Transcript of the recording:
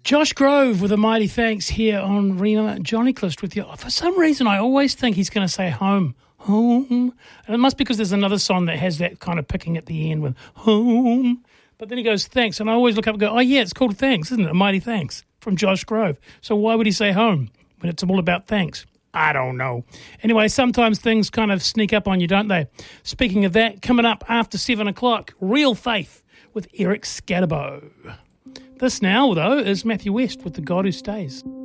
Josh Grove with a mighty thanks here on Rena Johnny Clist with you. For some reason, I always think he's going to say home. Home. And it must be because there's another song that has that kind of picking at the end with home. But then he goes, thanks. And I always look up and go, oh, yeah, it's called thanks, isn't it? A mighty thanks from Josh Grove. So why would he say home when it's all about thanks? I don't know. Anyway, sometimes things kind of sneak up on you, don't they? Speaking of that, coming up after 7 o'clock, Real Faith with Eric Scatterbo. This now, though, is Matthew West with The God Who Stays.